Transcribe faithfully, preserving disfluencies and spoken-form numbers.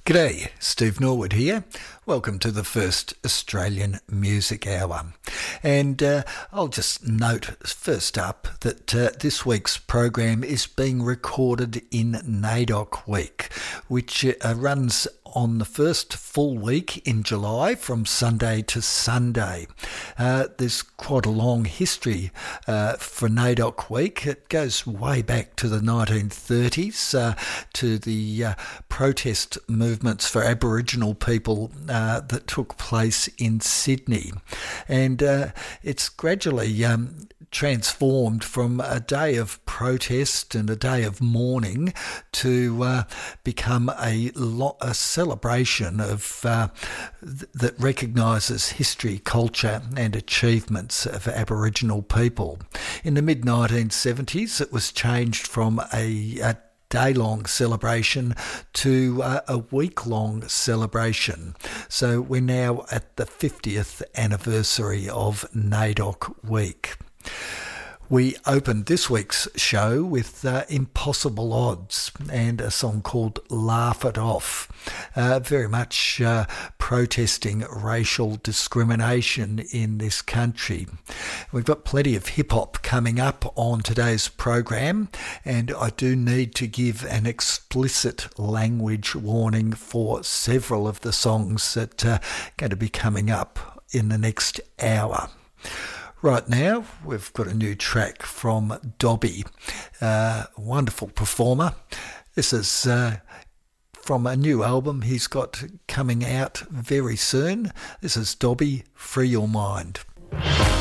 G'day, Steve Norwood here. Welcome to the first Australian Music Hour. And uh, I'll just note first up that uh, this week's program is being recorded in NAIDOC Week, which uh, runs on the first full week in July from Sunday to Sunday. Uh, there's quite a long history uh, for NAIDOC Week. It goes way back to the nineteen thirties, uh, to the uh, protest movements for Aboriginal people uh, that took place in Sydney. And uh, it's gradually um, transformed from a day of protest and a day of mourning to uh, become a, lo- a celebration of uh, th- that recognises history, culture and achievements of Aboriginal people. In the mid nineteen seventies, it was changed from a, a day-long celebration to uh, a week-long celebration. So we're now at the fiftieth anniversary of NAIDOC Week. We opened this week's show with uh, Impossible Odds and a song called Laugh It Off, uh, very much uh, protesting racial discrimination in this country. We've got plenty of hip-hop coming up on today's program, and I do need to give an explicit language warning for several of the songs that are going to be coming up in the next hour. Right now, we've got a new track from Dobby, uh, wonderful performer. This is uh, from a new album he's got coming out very soon. This is Dobby, Free Your Mind.